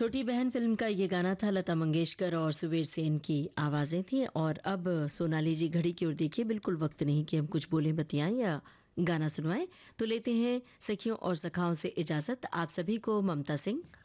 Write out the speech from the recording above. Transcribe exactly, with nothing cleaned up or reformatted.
छोटी बहन फिल्म का ये गाना था, लता मंगेशकर और सुबीर सेन की आवाजें थी। और अब सोनाली जी घड़ी की ओर देखिए, बिल्कुल वक्त नहीं कि हम कुछ बोले बतियाएं या गाना सुनवाएं, तो लेते हैं सखियों और सखाओं से इजाजत। आप सभी को ममता सिंह